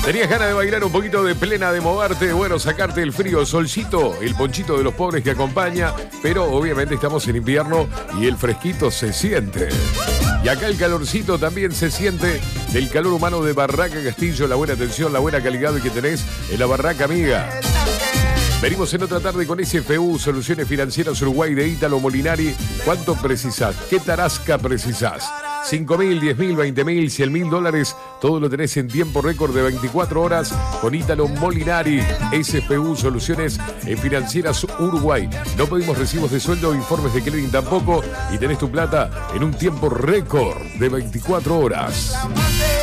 ¿Tenías ganas de bailar un poquito de plena, de moverte? Bueno, sacarte el frío, solcito, el ponchito de los pobres que acompaña, pero obviamente estamos en invierno y el fresquito se siente. Y acá el calorcito también se siente del calor humano de Barraca Castillo, la buena atención, la buena calidad que tenés en la Barraca Amiga. Venimos en otra tarde con SFU, Soluciones Financieras Uruguay de Ítalo Molinari. ¿Cuánto precisás? ¿Qué tarasca precisás? 5.000, 10.000, 20.000, 100.000 dólares. Todo lo tenés en tiempo récord de 24 horas con Ítalo Molinari. SFU, Soluciones Financieras Uruguay. No pedimos recibos de sueldo o informes de clearing tampoco. Y tenés tu plata en un tiempo récord de 24 horas.